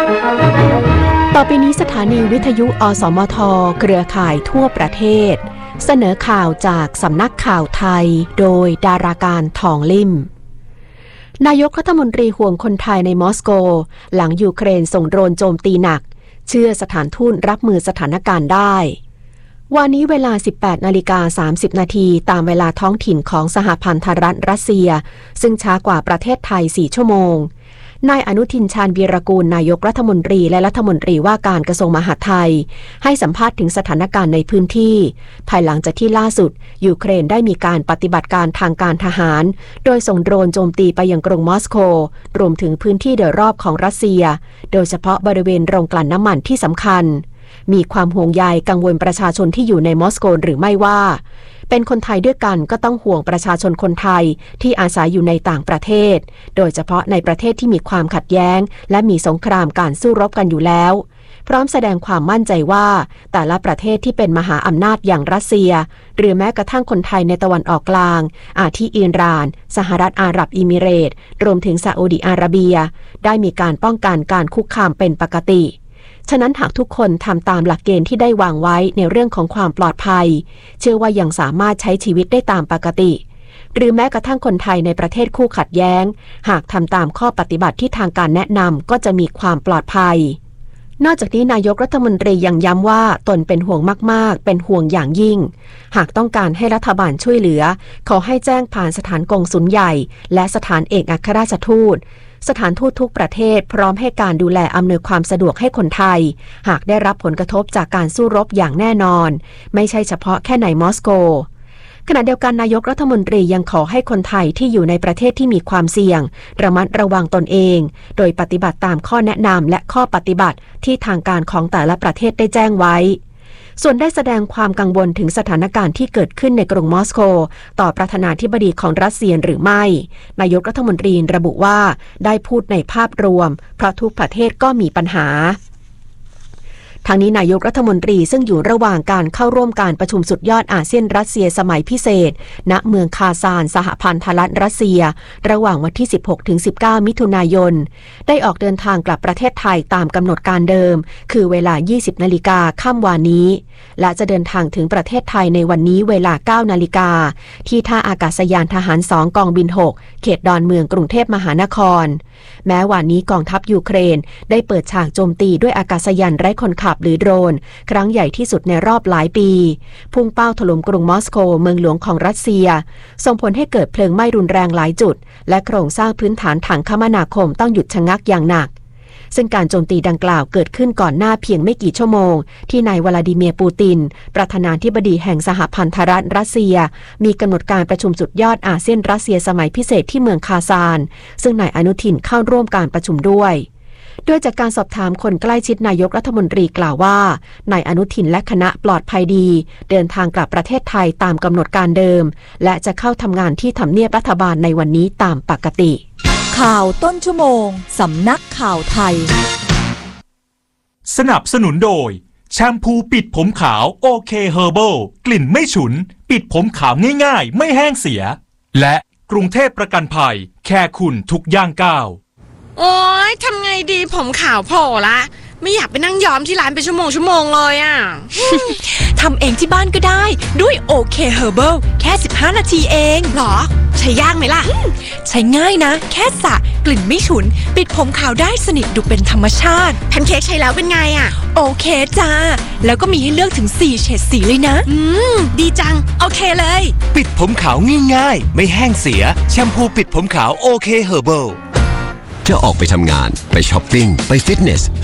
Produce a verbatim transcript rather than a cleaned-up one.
ต่อไปนี้สถานีวิทยุอสมทเครือข่ายทั่วประเทศเสนอข่าวจากสำนักข่าวไทยโดยดาราการทองลิ่มนายกรัฐมนตรีห่วงคนไทยในมอสโกหลังยูเครนส่งโดรนโจมตีหนักเชื่อสถานทูตรับมือสถานการณ์ได้วันนี้เวลา สิบแปดนาฬิกาสามสิบนาทีตามเวลาท้องถิ่นของสหพันธรัฐรัสเซียซึ่งช้ากว่าประเทศไทยสี่ชั่วโมงนายอนุทินชาญวีรกูลนายกรัฐมนตรีและรัฐมนตรีว่าการกระทรวงมหาดไทยให้สัมภาษณ์ถึงสถานการณ์ในพื้นที่ภายหลังจากที่ล่าสุดยูเครนได้มีการปฏิบัติการทางการทหารโดยส่งโดรนโจมตีไปยังกรุงมอสโกรวมถึงพื้นที่โดยรอบของรัสเซียโดยเฉพาะบริเวณโรงกลั่นน้ำมันที่สำคัญมีความห่วงใยกังวลประชาชนที่อยู่ในมอสโกหรือไม่ว่าเป็นคนไทยด้วยกันก็ต้องห่วงประชาชนคนไทยที่อาศัยอยู่ในต่างประเทศโดยเฉพาะในประเทศที่มีความขัดแย้งและมีสงครามการสู้รบกันอยู่แล้วพร้อมแสดงความมั่นใจว่าแต่ละประเทศที่เป็นมหาอำนาจอย่างรัสเซียหรือแม้กระทั่งคนไทยในตะวันออกกลางอาทิอิหร่านสหรัฐอาหรับอิมิเรตส์รวมถึงซาอุดิอาระเบียได้มีการป้องกันการคุกคามเป็นปกติฉะนั้นหากทุกคนทำตามหลักเกณฑ์ที่ได้วางไว้ในเรื่องของความปลอดภัยเชื่อว่ายังสามารถใช้ชีวิตได้ตามปกติหรือแม้กระทั่งคนไทยในประเทศคู่ขัดแย้งหากทำตามข้อปฏิบัติที่ทางการแนะนำก็จะมีความปลอดภัยนอกจากนี้นายกรัฐมนตรียังย้ำว่าตนเป็นห่วงมากๆเป็นห่วงอย่างยิ่งหากต้องการให้รัฐบาลช่วยเหลือขอให้แจ้งผ่านสถานกงสุลใหญ่และสถานเอกอัครราชทูตสถานทูตทุกประเทศพร้อมให้การดูแลอำนวยความสะดวกให้คนไทยหากได้รับผลกระทบจากการสู้รบอย่างแน่นอนไม่ใช่เฉพาะแค่ในมอสโกขณะเดียวกันนายกรัฐมนตรียังขอให้คนไทยที่อยู่ในประเทศที่มีความเสี่ยงระมัดระวังตนเองโดยปฏิบัติตามข้อแนะนำและข้อปฏิบัติที่ทางการของแต่ละประเทศได้แจ้งไว้ส่วนได้แสดงความกังวลถึงสถานการณ์ที่เกิดขึ้นในกรุงมอสโกต่อประธานาธิบดีของรัสเซียหรือไม่นายกรัฐมนตรีระบุว่าได้พูดในภาพรวมเพราะทุกประเทศก็มีปัญหาทางนี้นายกรัฐมนตรีซึ่งอยู่ระหว่างการเข้าร่วมการประชุมสุดยอดอาเซียนรัสเซียสมัยพิเศษณเมืองคาซานสหพันธรัฐรัสเซียระหว่างวันที่ สิบหกถึงสิบเก้า มิถุนายนได้ออกเดินทางกลับประเทศไทยตามกำหนดการเดิมคือเวลา ยี่สิบนาฬิกาค่ำวานนี้และจะเดินทางถึงประเทศไทยในวันนี้เวลา เก้านาฬิกาที่ท่าอากาศยานทหารสองกองบินหกเขตดอนเมืองกรุงเทพมหานครแม้วันนี้กองทัพยูเครนได้เปิดฉากโจมตีด้วยอากาศยานไร้คนขับหรือโดรนครั้งใหญ่ที่สุดในรอบหลายปีพุ่งเป้าถล่มกรุงมอสโกเมืองหลวงของรัสเซียส่งผลให้เกิดเพลิงไหม้รุนแรงหลายจุดและโครงสร้างพื้นฐานทางคมนาคมต้องหยุดชะงักอย่างหนักซึ่งการโจมตีดังกล่าวเกิดขึ้นก่อนหน้าเพียงไม่กี่ชั่วโมงที่นายวลาดิเมียร์ปูตินประธานาธิบดีแห่งสหพันธรัฐรัสเซียมีกำหนดการประชุมสุดยอดอาเซียนรัสเซียสมัยพิเศษที่เมืองคาซานซึ่งนายอนุทินเข้าร่วมการประชุมด้วยโดยจากการสอบถามคนใกล้ชิดนายกรัฐมนตรีกล่าวว่านายอนุทินและคณะปลอดภัยดีเดินทางกลับประเทศไทยตามกำหนดการเดิมและจะเข้าทำงานที่ทำเนียบรัฐบาลในวันนี้ตามปกติข่าวต้นชั่วโมงสำนักข่าวไทยสนับสนุนโดยแชมพูปิดผมขาวโอเคเฮอร์เบิลกลิ่นไม่ฉุนปิดผมขาวง่ายๆไม่แห้งเสียและกรุงเทพประกันภัยแค่คุณทุกย่างก้าวโอ๊ยทำไงดีผมขาวโผล่ละไม่อยากไปนั่งย้อมที่ร้านเป็นชั่วโมงชั่วโมงเลยอ่ะทำเองที่บ้านก็ได้ด้วยโอเคเฮอร์เบิลแค่สิบห้านาทีเองหรอใช้ยากไหมล่ะใช้ง่ายนะแค่สระกลิ่นไม่ฉุนปิดผมขาวได้สนิทดูเป็นธรรมชาติแพนเค้กใช้แล้วเป็นไงอ่ะโอเคจ้าแล้วก็มีให้เลือกถึงสี่เฉดสีเลยนะอืมดีจังโอเคเลยปิดผมขาวง่ายๆไม่แห้งเสียแชมพูปิดผมขาวโอเคเฮอร์เบิลจะออกไปทำงานไปช้อปปิ้งไปฟิตเนส